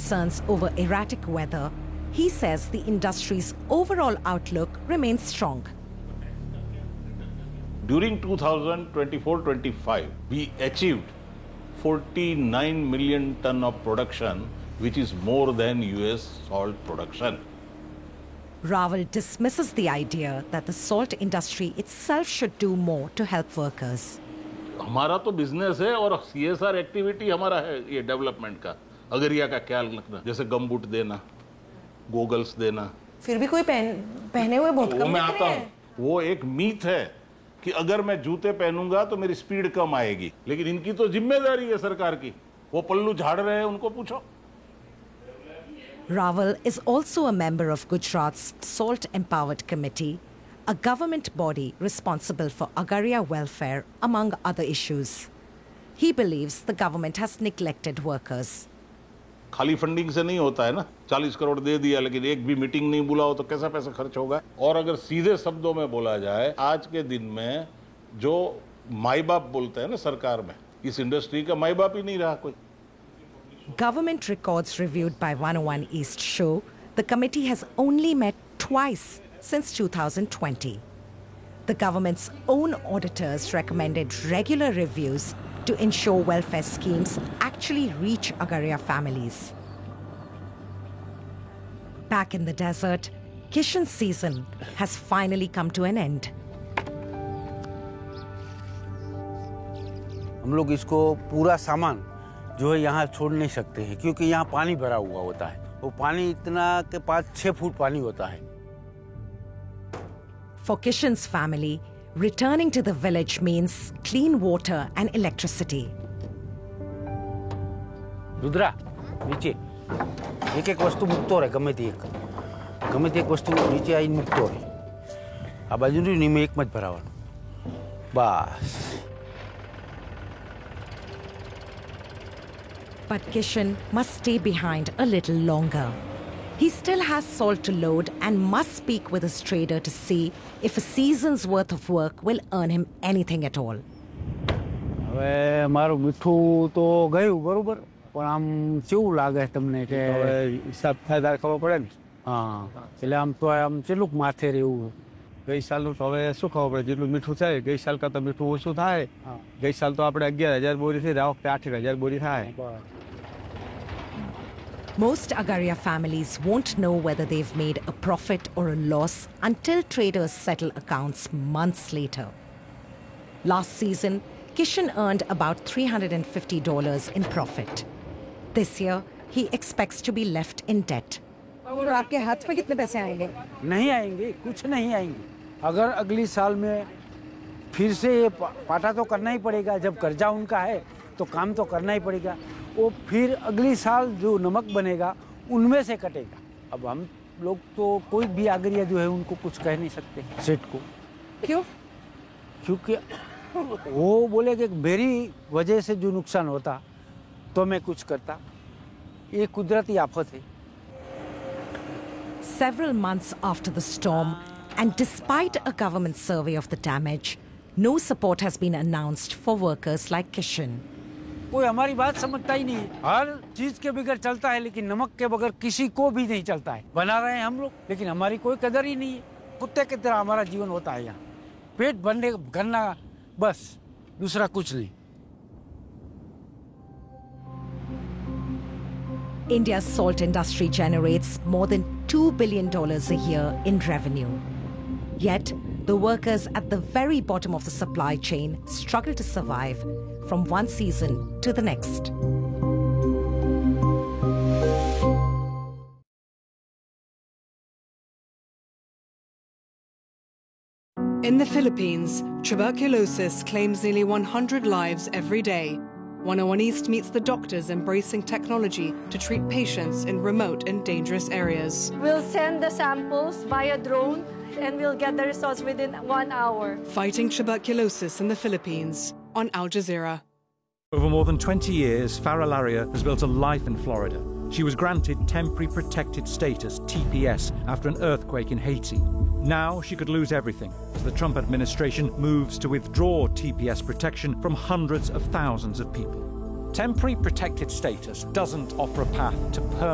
concerns over erratic weather, he says the industry's overall outlook remains strong. During 2024-25, we achieved 49 million ton of production, which is more than US salt production. Raval dismisses the idea that the salt industry itself should do more to help workers. हमारा तो business है और CSR activity हमारा है ये development का, अगरिया का ख्याल रखना, जैसे गमबूट देना, गोगल्स देना। फिर भी कोई पहने हुए बहुत कम मैं आता हूँ, वो एक मीथ है कि अगर मैं जूते पहनूंगा तो मेरी स्पीड कम आएगी, लेकिन इनकी तो जिम्मेदारी है सरकार की, वो पल्लू झाड़ रहे हैं, उनको पूछो। Raval is also a member of Gujarat's Salt Empowered Committee, a government body responsible for Agaria welfare, among other issues. He believes the government has neglected workers. खाली फंडिंग से नहीं होता है ना, 40 करोड़ दे दिया लेकिन एक भी मीटिंग नहीं बुलाओ तो कैसा पैसा खर्च होगा। और अगर सीधे शब्दों में बोला जाए, आज के दिन में जो माई बाप बोलते हैं ना सरकार में, इस इंडस्ट्री का माई बाप ही नहीं रहा कोई। Government records reviewed by 101 East show the committee has only met twice since 2020. The government's own auditors recommended regular reviews to ensure welfare schemes actually reach Agaria families. Back in the desert, Kishan's season has finally come to an end. हम लोग इसको पूरा सामान जो है यहाँ छोड़ नहीं सकते हैं क्योंकि यहाँ पानी भरा हुआ होता है। वो पानी इतना के पास 6 फुट पानी होता है। For Kishan's family, returning to the village means clean water and electricity. Rudra, नीचे एक वस्तु मुक्त हो रहा है, गमे ती एक वस्तु नीचे आई मुक्त हो रही। आ बाजू नहीं में एक मत भरावा। बस। But Kishan must stay behind a little longer. He still has salt to load and must speak with his trader to see if a season's worth of work will earn him anything at all. હવે મારું મીઠું તો ગયું બરોબર, પણ આમ કેવું લાગે તમને કે હિસાબ થાય ખબર પડે ને? હા, એટલે આમ તો આમ કેટલું માથે રહેવું? ગઈ સાલનું તો હવે શું ખબર પડે, જેટલું મીઠું થાય ગઈ સાલ કરતાં મીઠું ઓછું થાય। ગઈ સાલ તો આપણે 11,000 બોરી થઈ, આ વખતે 8,000 બોરી થાય। Most Agaria families won't know whether they've made a profit or a loss until traders settle accounts months later. Last season, Kishan earned about $350 in profit. This year, he expects to be left in debt. और आपके हाथ में कितने पैसे आएंगे? नहीं आएंगे, कुछ नहीं आएंगे। अगर अगली साल में फिर से ये पाटा तो करना ही पड़ेगा। जब कर्जा उनका है तो काम तो करना ही पड़ेगा। वो फिर अगली साल जो नमक बनेगा उनमें से कटेगा। अब हम लोग तो कोई भी आगरिया जो है उनको कुछ कह नहीं सकते सेठ को। क्यों? क्योंकि वो बोले कि मेरी वजह से जो नुकसान होता तो मैं कुछ करता। ये कुदरती आफत है। Several months after the storm, and despite a government survey of the damage, no support has been announced for workers like Kishan. कोई हमारी बात समझता ही नहीं है। हर चीज के बगैर चलता है लेकिन नमक के बगैर किसी को भी नहीं चलता है। बना रहे हैं हम लोग लेकिन हमारी कोई कदर ही नहीं है। कुत्ते की तरह हमारा जीवन होता है यहाँ। पेट भरना बस, दूसरा कुछ नहीं। India's salt industry generates more than $2 billion a year in revenue. Yet, the workers at the very bottom of the supply chain struggle to survive from one season to the next. In the Philippines, tuberculosis claims nearly 100 lives every day. 101 East meets the doctors embracing technology to treat patients in remote and dangerous areas. We'll send the samples via drone and we'll get the results within 1 hour. Fighting tuberculosis in the Philippines on Al Jazeera. Over more than 20 years, Farah Laria has built a life in Florida. She was granted Temporary Protected Status, TPS, after an earthquake in Haiti. Now she could lose everything as the Trump administration moves to withdraw TPS protection from hundreds of thousands of people. Temporary Protected Status doesn't offer a path to permanent